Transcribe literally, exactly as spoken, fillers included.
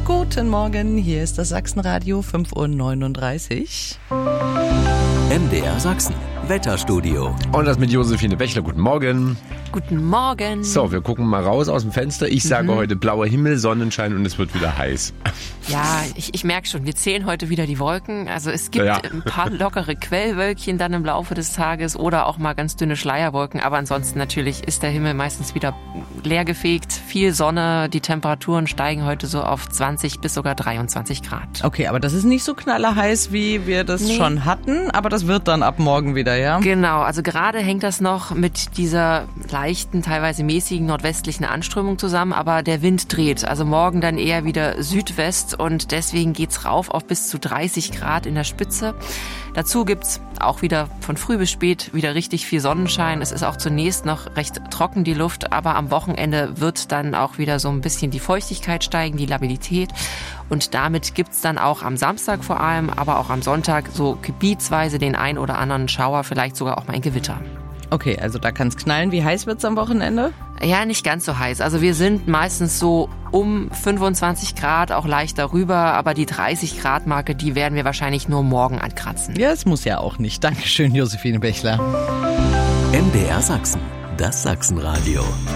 Guten Morgen, hier ist das Sachsenradio, fünf Uhr neununddreißig. M D R Sachsen, Wetterstudio. Und das mit Josephine Bächler. Guten Morgen. Guten Morgen. So, wir gucken mal raus aus dem Fenster. Ich sage Mhm. heute blauer Himmel, Sonnenschein und es wird wieder heiß. Ja, ich, ich merke schon, wir zählen heute wieder die Wolken. Also es gibt Ja. ein paar lockere Quellwölkchen dann im Laufe des Tages oder auch mal ganz dünne Schleierwolken. Aber ansonsten natürlich ist der Himmel meistens wieder leergefegt. Viel Sonne, die Temperaturen steigen heute so auf zwanzig bis sogar dreiundzwanzig Grad. Okay, aber das ist nicht so knallerheiß, wie wir das Nee. schon hatten, aber das wird dann ab morgen wieder, ja? Genau, also gerade hängt das noch mit dieser leichten, teilweise mäßigen nordwestlichen Anströmung zusammen, aber der Wind dreht. Also morgen dann eher wieder Südwest und deswegen geht's rauf auf bis zu dreißig Grad in der Spitze. Dazu gibt's auch wieder von früh bis spät wieder richtig viel Sonnenschein. Es ist auch zunächst noch recht trocken die Luft, aber am Wochenende wird dann auch wieder so ein bisschen die Feuchtigkeit steigen, die Labilität. Und damit gibt's dann auch am Samstag vor allem, aber auch am Sonntag so gebietsweise den ein oder anderen Schauer, vielleicht sogar auch mal ein Gewitter. Okay, also da kann's knallen. Wie heiß wird's am Wochenende? Ja, nicht ganz so heiß. Also wir sind meistens so um fünfundzwanzig Grad, auch leicht darüber, aber die dreißig Grad Marke, die werden wir wahrscheinlich nur morgen ankratzen. Ja, es muss ja auch nicht. Dankeschön, Josephine Bächler. M D R Sachsen, das Sachsenradio.